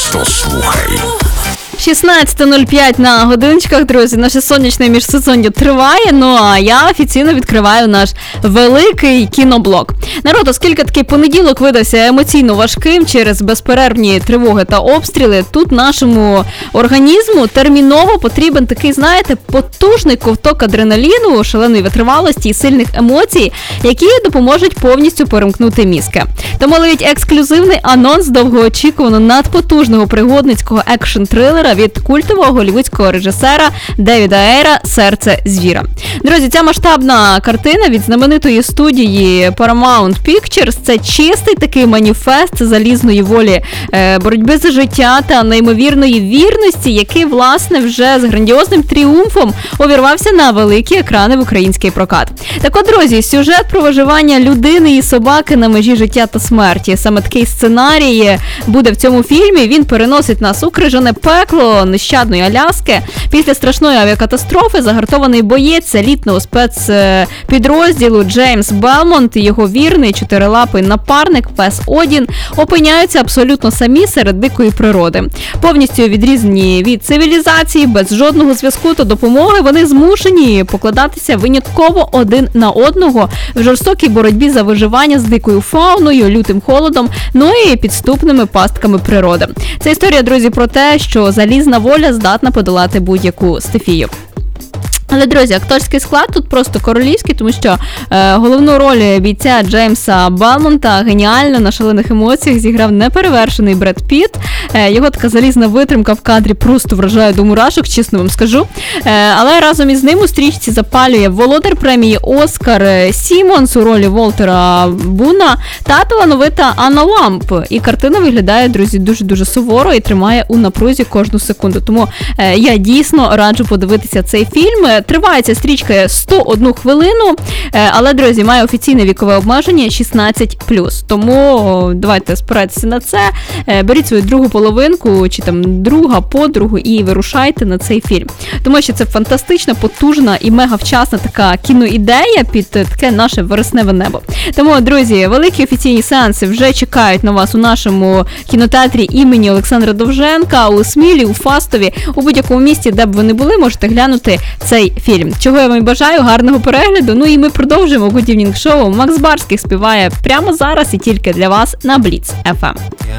Просто слухай. 16:05 на годинчиках, друзі. Наше сонячне міжсезоння триває, ну а я офіційно відкриваю наш великий кіноблок. Народ, оскільки такий понеділок видався емоційно важким через безперервні тривоги та обстріли, тут нашому організму терміново потрібен такий, знаєте, потужний ковток адреналіну, шаленої витривалості і сильних емоцій, які допоможуть повністю перемкнути мізки. Тому ловіть ексклюзивний анонс довгоочікуваного надпотужного пригодницького екшн-трилера від культового голлівудського режисера Девіда Ейра «Серце звіра». Друзі, ця масштабна картина від знаменитої студії Paramount Pictures – це чистий такий маніфест залізної волі, боротьби за життя та неймовірної вірності, який, власне, вже з грандіозним тріумфом увірвався на великі екрани в український прокат. Так от, друзі, сюжет про виживання людини і собаки на межі життя та смерті. Саме такий сценарій буде в цьому фільмі. Він переносить нас у крижане пекло нещадної Аляски. Після страшної авіакатастрофи загартований боєць елітного спецпідрозділу Джеймс Белмонт і його вірний чотирилапий напарник пес Одін опиняються абсолютно самі серед дикої природи. Повністю відрізані від цивілізації, без жодного зв'язку та допомоги, вони змушені покладатися винятково один на одного в жорстокій боротьбі за виживання з дикою фауною, лютим холодом, ну і підступними пастками природи. Це історія, друзі, про те, що залізна воля здатна подолати будь-яку стихію. Але, друзі, акторський склад тут просто королівський, тому що головну роль бійця Джеймса Белмонта геніально на шалених емоціях зіграв неперевершений Бред Піт. Його така залізна витримка в кадрі просто вражає до мурашок, чесно вам скажу. Але разом із ним у стрічці запалює володар премії Оскар Сімонс у ролі Волтера Буна та талановита Анна Ламп. І картина виглядає, друзі, дуже-дуже суворо і тримає у напрузі кожну секунду. Тому я дійсно раджу подивитися цей фільм. Триває ця стрічка 101 хвилину, але, друзі, має офіційне вікове обмеження 16+. Тому давайте спирайтеся на це, беріть свою другу половинку, чи там подругу і вирушайте на цей фільм. Тому що це фантастична, потужна і мега вчасна така кіноідея під таке наше вересневе небо. Тому, друзі, великі офіційні сеанси вже чекають на вас у нашому кінотеатрі імені Олександра Довженка, у Смілі, у Фастові, у будь-якому місті, де б ви не були, можете глянути цей фільм. Чого я вам бажаю, гарного перегляду. Ну і ми продовжуємо Good Evening Show. Макс Барських співає прямо зараз і тільки для вас на Blitz FM.